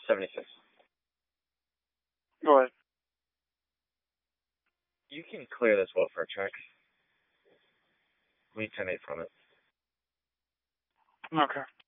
76. Go ahead. You can clear this welfare check. We 10-8 from it. Okay.